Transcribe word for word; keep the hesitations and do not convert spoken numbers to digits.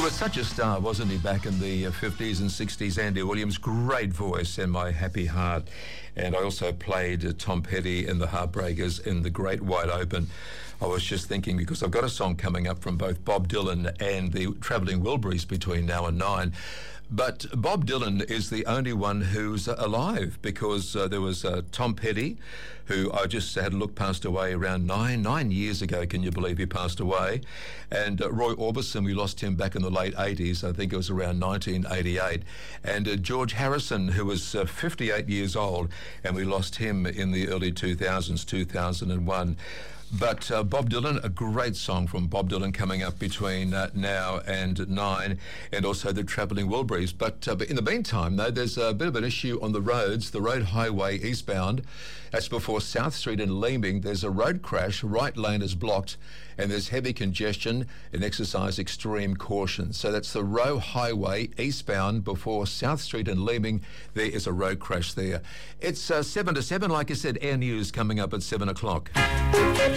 was such a star, wasn't he, back in the uh, fifties and sixties? Andy Williams, great voice and My Happy Heart. And I also played uh, Tom Petty in the Heartbreakers in The Great Wide Open. I was just thinking, because I've got a song coming up from both Bob Dylan and the Travelling Wilburys between now and nine. But Bob Dylan is the only one who's uh, alive, because uh, there was uh, Tom Petty, who I just had a look, passed away around nine, nine years ago. Can you believe he passed away? And uh, Roy Orbison, we lost him back in the late eighties. I think it was around nineteen eighty-eight. And uh, George Harrison, who was uh, fifty-eight years old, and we lost him in the early two thousands, two thousand one. But uh, Bob Dylan, a great song from Bob Dylan coming up between uh, now and nine, and also the Travelling Wilburys. But, uh, but in the meantime, though, there's a bit of an issue on the roads. The road highway eastbound, that's before South Street in Leeming. There's a road crash, right lane is blocked, and there's heavy congestion, and exercise extreme caution. So that's the Roe Highway eastbound before South Street in Leeming. There is a road crash there. It's uh, seven to seven, like I said, Air News coming up at seven o'clock.